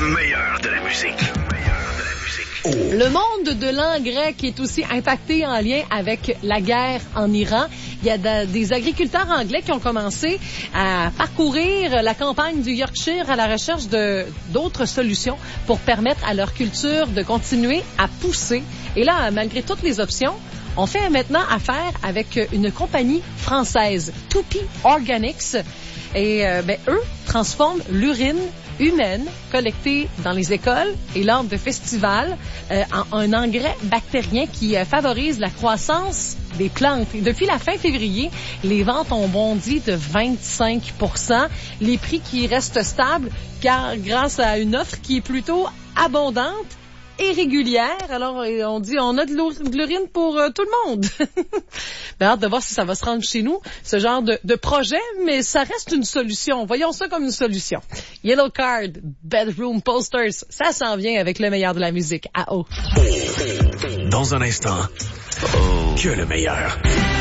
meilleur de la musique. Le monde de l'engrais qui est aussi impacté en lien avec la guerre en Iran. Il y a des agriculteurs anglais qui ont commencé à parcourir la campagne du Yorkshire à la recherche d'autres solutions pour permettre à leur culture de continuer à pousser. Et là, malgré toutes les options, on fait maintenant affaire avec une compagnie française, Tupi Organics. Et eux transforment l'urine humaine collectée dans les écoles et lors de festivals en un engrais bactérien qui favorise la croissance des plantes. Et depuis la fin février, les ventes ont bondi de 25%. Les prix qui restent stables car grâce à une offre qui est plutôt abondante et régulière. Alors, on dit, on a de l'urine pour tout le monde. Hâte de voir si ça va se rendre chez nous, ce genre de projet, mais ça reste une solution. Voyons ça comme une solution. Yellow Card, Bedroom Posters, ça s'en vient avec le meilleur de la musique. À haut. Dans un instant, que le meilleur.